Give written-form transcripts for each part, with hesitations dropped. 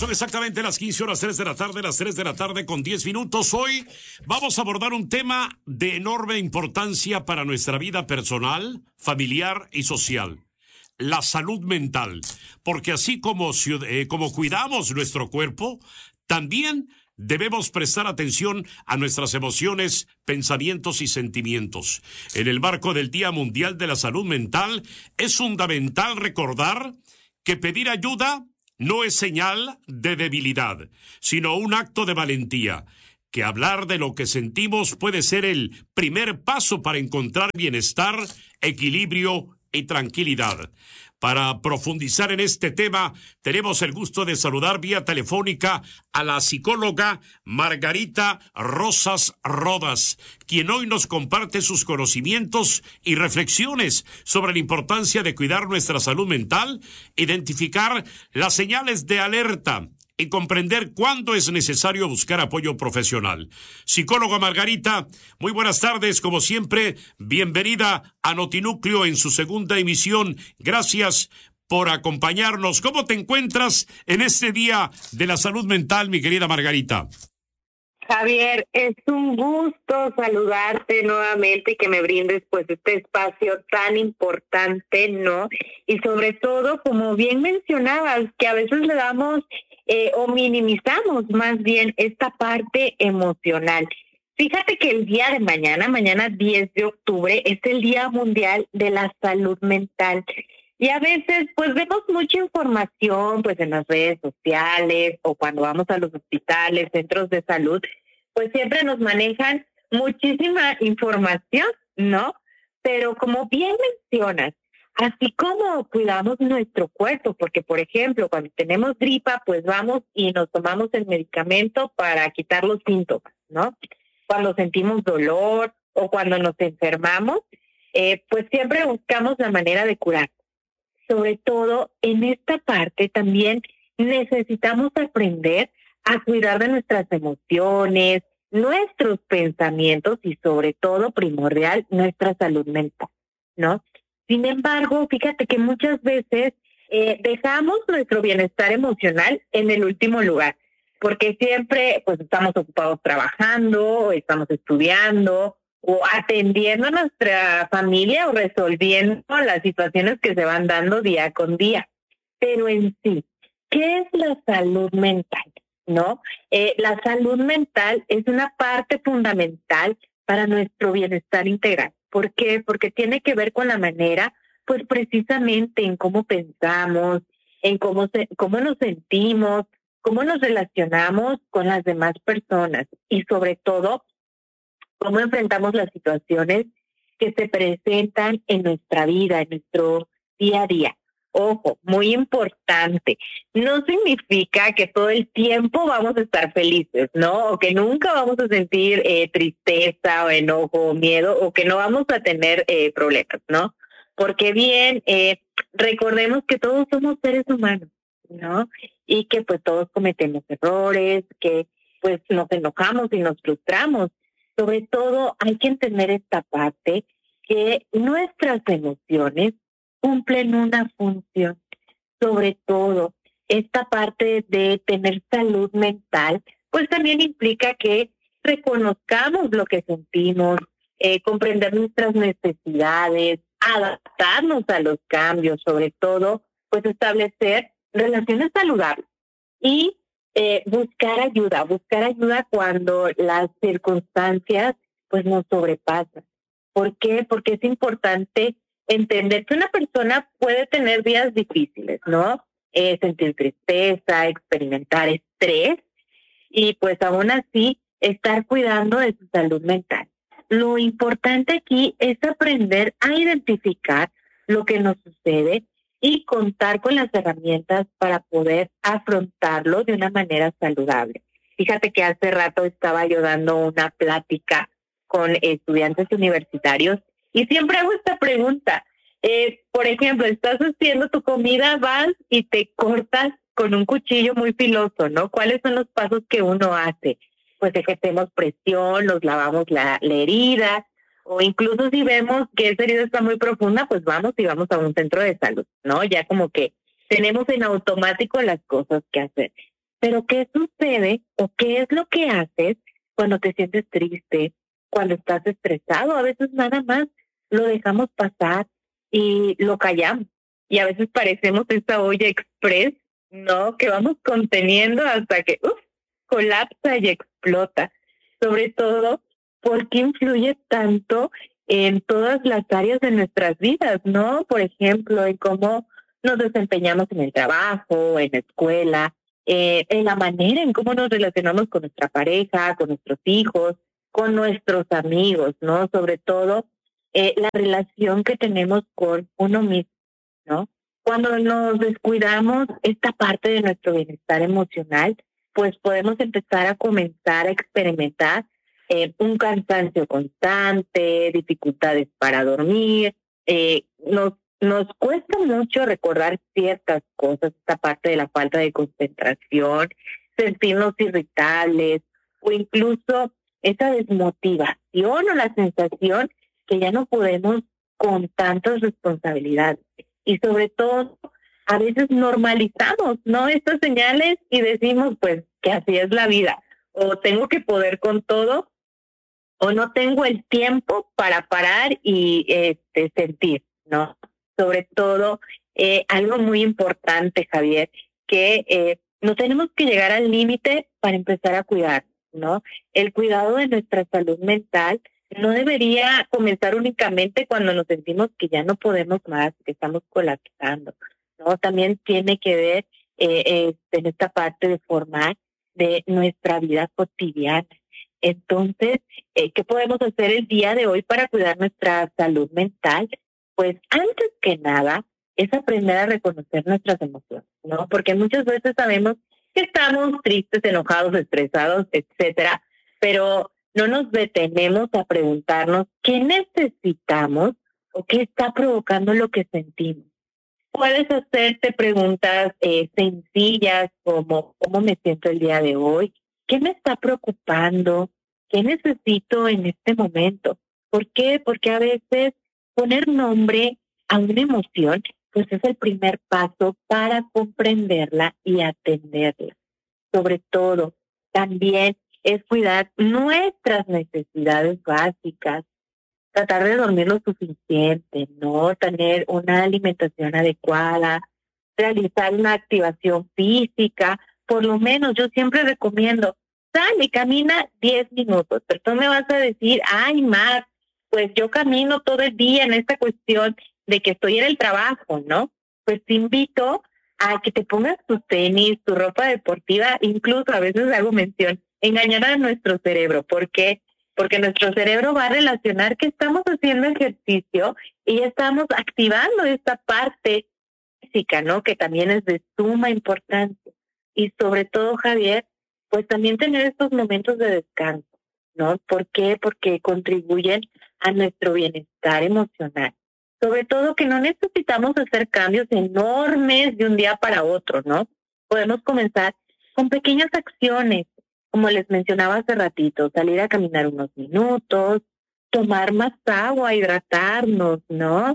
Son exactamente las 15 horas 3 de la tarde, las 3 de la tarde con 10 minutos. Hoy vamos a abordar un tema de enorme importancia para nuestra vida personal, familiar y social. La salud mental. Porque así como cuidamos nuestro cuerpo, también debemos prestar atención a nuestras emociones, pensamientos y sentimientos. En el marco del Día Mundial de la Salud Mental, es fundamental recordar que pedir ayuda no es señal de debilidad, sino un acto de valentía, que hablar de lo que sentimos puede ser el primer paso para encontrar bienestar, equilibrio y tranquilidad. Para profundizar en este tema, tenemos el gusto de saludar vía telefónica a la psicóloga Margarita Rosas Rodas, quien hoy nos comparte sus conocimientos y reflexiones sobre la importancia de cuidar nuestra salud mental, identificar las señales de alerta y comprender cuándo es necesario buscar apoyo profesional. Psicóloga Margarita, muy buenas tardes, como siempre, bienvenida a Notinúcleo en su segunda emisión. Gracias por acompañarnos. ¿Cómo te encuentras en este Día de la Salud Mental, mi querida Margarita? Javier, es un gusto saludarte nuevamente y que me brindes pues este espacio tan importante, ¿no? Y sobre todo, como bien mencionabas, que a veces le damos o minimizamos más bien esta parte emocional. Fíjate que el día de mañana 10 de octubre, es el Día Mundial de la Salud Mental. Y a veces, pues, vemos mucha información, pues, en las redes sociales o cuando vamos a los hospitales, centros de salud, pues siempre nos manejan muchísima información, ¿no? Pero como bien mencionas, así como cuidamos nuestro cuerpo, porque, por ejemplo, cuando tenemos gripa, pues vamos y nos tomamos el medicamento para quitar los síntomas, ¿no? Cuando sentimos dolor o cuando nos enfermamos, pues siempre buscamos la manera de curar. Sobre todo en esta parte también necesitamos aprender a cuidar de nuestras emociones, nuestros pensamientos y sobre todo, primordial, nuestra salud mental, ¿no? Sin embargo, fíjate que muchas veces dejamos nuestro bienestar emocional en el último lugar, porque siempre pues estamos ocupados trabajando, o estamos estudiando, o atendiendo a nuestra familia o resolviendo las situaciones que se van dando día con día. Pero en sí, ¿qué es la salud mental? ¿No? La salud mental es una parte fundamental para nuestro bienestar integral. ¿Por qué? Porque tiene que ver con la manera, pues precisamente en cómo pensamos, en cómo nos sentimos, cómo nos relacionamos con las demás personas y sobre todo, cómo enfrentamos las situaciones que se presentan en nuestra vida, en nuestro día a día. Ojo, muy importante, no significa que todo el tiempo vamos a estar felices, ¿no? O que nunca vamos a sentir tristeza o enojo o miedo o que no vamos a tener problemas, ¿no? Porque bien, recordemos que todos somos seres humanos, ¿no? Y que pues todos cometemos errores, que pues nos enojamos y nos frustramos. Sobre todo hay que entender esta parte, que nuestras emociones cumplen una función. Sobre todo, esta parte de tener salud mental, pues también implica que reconozcamos lo que sentimos, comprender nuestras necesidades, adaptarnos a los cambios, sobre todo, pues establecer relaciones saludables y buscar ayuda cuando las circunstancias pues nos sobrepasan. ¿Por qué? Porque es importante entender que una persona puede tener días difíciles, ¿no? Sentir tristeza, experimentar estrés y pues aún así estar cuidando de su salud mental. Lo importante aquí es aprender a identificar lo que nos sucede y contar con las herramientas para poder afrontarlo de una manera saludable. Fíjate que hace rato estaba yo dando una plática con estudiantes universitarios y siempre hago esta pregunta. Por ejemplo, estás haciendo tu comida, vas y te cortas con un cuchillo muy filoso, ¿no? ¿Cuáles son los pasos que uno hace? Pues ejercemos presión, nos lavamos la herida, o incluso si vemos que esa herida está muy profunda, pues vamos a un centro de salud, ¿no? Ya como que tenemos en automático las cosas que hacer. Pero ¿qué sucede o qué es lo que haces cuando te sientes triste, cuando estás estresado? A veces nada más lo dejamos pasar y lo callamos. Y a veces parecemos esta olla express, ¿no? Que vamos conteniendo hasta que colapsa y explota. Sobre todo porque influye tanto en todas las áreas de nuestras vidas, ¿no? Por ejemplo, en cómo nos desempeñamos en el trabajo, en la escuela, en la manera en cómo nos relacionamos con nuestra pareja, con nuestros hijos, con nuestros amigos, ¿no? Sobre todo la relación que tenemos con uno mismo, ¿no? Cuando nos descuidamos esta parte de nuestro bienestar emocional, pues podemos empezar a comenzar a experimentar un cansancio constante, dificultades para dormir, nos cuesta mucho recordar ciertas cosas, esta parte de la falta de concentración, sentirnos irritables o incluso esa desmotivación o la sensación que ya no podemos con tantas responsabilidades. Y sobre todo, a veces normalizamos, ¿no? Estas señales y decimos, pues, que así es la vida. O tengo que poder con todo, o no tengo el tiempo para parar y sentir, ¿no? Sobre todo, algo muy importante, Javier, que no tenemos que llegar al límite para empezar a cuidar, ¿no? El cuidado de nuestra salud mental no debería comenzar únicamente cuando nos sentimos que ya no podemos más, que estamos colapsando, ¿no? También tiene que ver en esta parte de formar de nuestra vida cotidiana. Entonces, ¿qué podemos hacer el día de hoy para cuidar nuestra salud mental? Pues antes que nada es aprender a reconocer nuestras emociones, ¿no? Porque muchas veces sabemos que estamos tristes, enojados, estresados, etcétera, pero no nos detenemos a preguntarnos qué necesitamos o qué está provocando lo que sentimos. Puedes hacerte preguntas sencillas como ¿cómo me siento el día de hoy? ¿Qué me está preocupando? ¿Qué necesito en este momento? ¿Por qué? Porque a veces poner nombre a una emoción pues es el primer paso para comprenderla y atenderla. Sobre todo, también es cuidar nuestras necesidades básicas, tratar de dormir lo suficiente, ¿no? Tener una alimentación adecuada, realizar una activación física, por lo menos yo siempre recomiendo, sal y camina 10 minutos, pero tú me vas a decir, ay, Mar, pues yo camino todo el día en esta cuestión de que estoy en el trabajo, ¿no? Pues te invito a que te pongas tus tenis, tu ropa deportiva, incluso a veces hago mención, engañar a nuestro cerebro, porque nuestro cerebro va a relacionar que estamos haciendo ejercicio y estamos activando esta parte física, ¿no? Que también es de suma importancia. Y sobre todo, Javier, pues también tener estos momentos de descanso, ¿no? ¿Por qué? Porque contribuyen a nuestro bienestar emocional. Sobre todo que no necesitamos hacer cambios enormes de un día para otro, ¿no? Podemos comenzar con pequeñas acciones, como les mencionaba hace ratito, salir a caminar unos minutos, tomar más agua, hidratarnos, ¿no?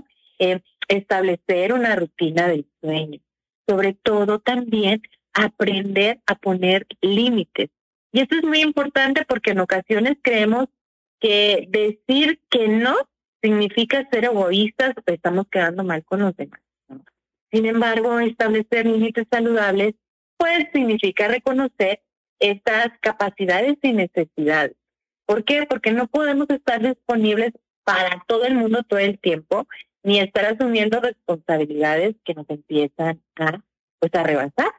Establecer una rutina del sueño. Sobre todo también aprender a poner límites. Y esto es muy importante porque en ocasiones creemos que decir que no significa ser egoístas o estamos quedando mal con los demás, ¿no? Sin embargo, establecer límites saludables pues significa reconocer estas capacidades y necesidades. ¿Por qué? Porque no podemos estar disponibles para todo el mundo todo el tiempo, ni estar asumiendo responsabilidades que nos empiezan a rebasar.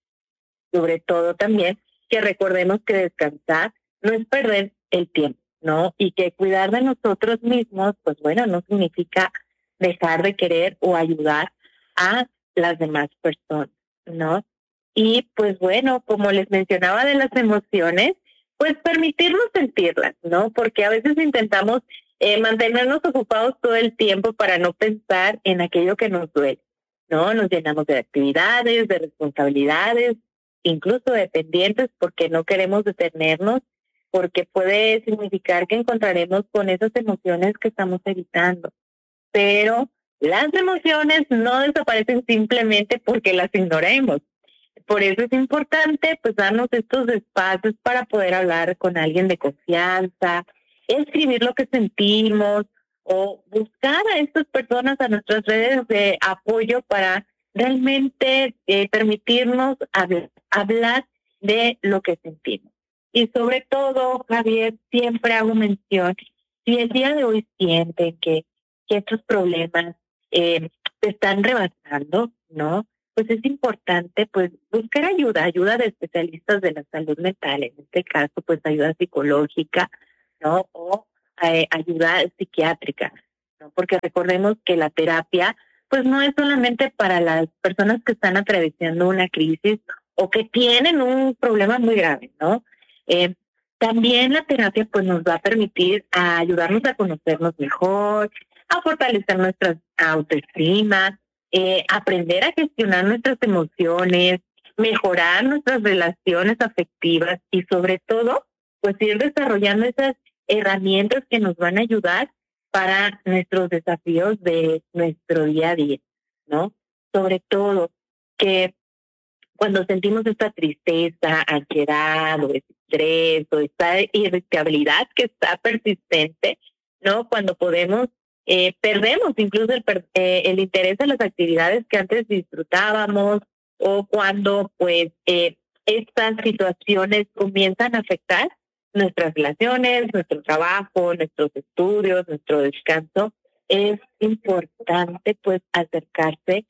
Sobre todo también que recordemos que descansar no es perder el tiempo, ¿no? Y que cuidar de nosotros mismos, pues bueno, no significa dejar de querer o ayudar a las demás personas, ¿no? Y pues bueno, como les mencionaba de las emociones, pues permitirnos sentirlas, ¿no? Porque a veces intentamos mantenernos ocupados todo el tiempo para no pensar en aquello que nos duele, ¿no? Nos llenamos de actividades, de responsabilidades, incluso de pendientes porque no queremos detenernos, porque puede significar que encontraremos con esas emociones que estamos evitando. Pero las emociones no desaparecen simplemente porque las ignoremos. Por eso es importante pues darnos estos espacios para poder hablar con alguien de confianza, escribir lo que sentimos o buscar a estas personas a nuestras redes de apoyo para realmente permitirnos hablar de lo que sentimos. Y sobre todo, Javier, siempre hago mención, si el día de hoy sienten que estos problemas se están rebasando, ¿no? Pues es importante pues buscar ayuda de especialistas de la salud mental, en este caso pues ayuda psicológica, ¿no? O ayuda psiquiátrica, ¿no? Porque recordemos que la terapia pues no es solamente para las personas que están atravesando una crisis o que tienen un problema muy grave, ¿no? También la terapia pues nos va a permitir a ayudarnos a conocernos mejor, a fortalecer nuestra autoestima, aprender a gestionar nuestras emociones, mejorar nuestras relaciones afectivas y sobre todo, pues ir desarrollando esas herramientas que nos van a ayudar para nuestros desafíos de nuestro día a día, ¿no? Sobre todo que cuando sentimos esta tristeza, ansiedad o estrés o esta irritabilidad que está persistente, ¿no? Cuando perdemos incluso el interés en las actividades que antes disfrutábamos o cuando pues estas situaciones comienzan a afectar nuestras relaciones, nuestro trabajo, nuestros estudios, nuestro descanso, es importante pues acercarse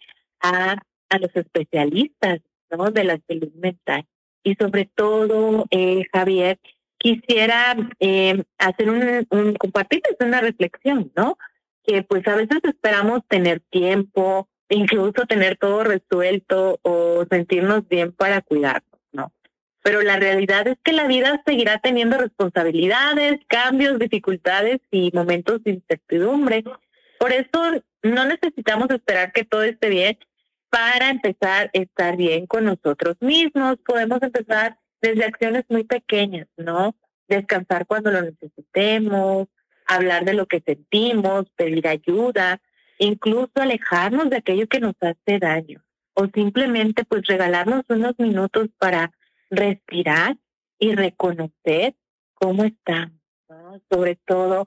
a los especialistas, ¿no? De la salud mental. Y sobre todo, Javier, quisiera hacer compartirles una reflexión, ¿no? Que pues a veces esperamos tener tiempo, incluso tener todo resuelto o sentirnos bien para cuidarnos, ¿no? Pero la realidad es que la vida seguirá teniendo responsabilidades, cambios, dificultades y momentos de incertidumbre. Por eso no necesitamos esperar que todo esté bien para empezar a estar bien con nosotros mismos. Podemos empezar desde acciones muy pequeñas, ¿no? Descansar cuando lo necesitemos, hablar de lo que sentimos, pedir ayuda, incluso alejarnos de aquello que nos hace daño o simplemente pues regalarnos unos minutos para respirar y reconocer cómo estamos, ¿no? Sobre todo,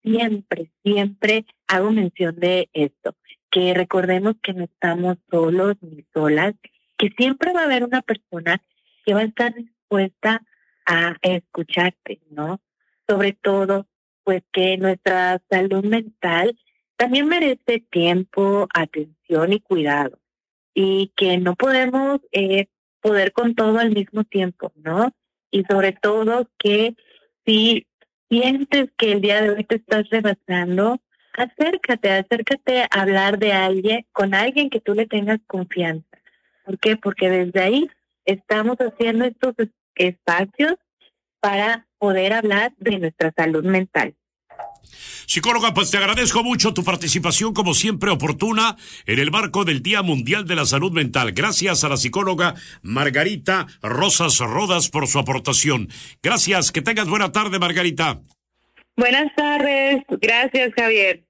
siempre hago mención de esto, que recordemos que no estamos solos ni solas, que siempre va a haber una persona que va a estar dispuesta a escucharte, ¿no? Sobre todo, pues que nuestra salud mental también merece tiempo, atención y cuidado, y que no podemos poder con todo al mismo tiempo, ¿no? Y sobre todo que si sientes que el día de hoy te estás rebasando, acércate a hablar con alguien que tú le tengas confianza. ¿Por qué? Porque desde ahí estamos haciendo estos espacios para poder hablar de nuestra salud mental. Psicóloga, pues te agradezco mucho tu participación, como siempre oportuna, en el marco del Día Mundial de la Salud Mental. Gracias a la psicóloga Margarita Rosas Rodas por su aportación. Gracias, que tengas buena tarde, Margarita. Buenas tardes, gracias, Javier.